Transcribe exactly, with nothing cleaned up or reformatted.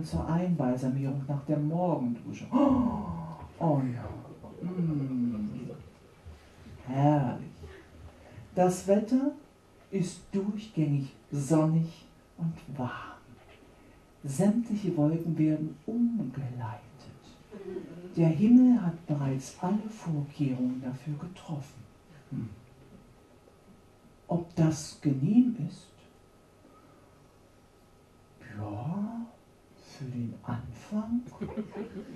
dann zur Einbalsamierung nach der Morgendusche. Oh ja, mm, herrlich. Das Wetter ist durchgängig sonnig und warm. Sämtliche Wolken werden umgeleitet. Der Himmel hat bereits alle Vorkehrungen dafür getroffen. Hm. Ob das genehm ist? Ja, für den Anfang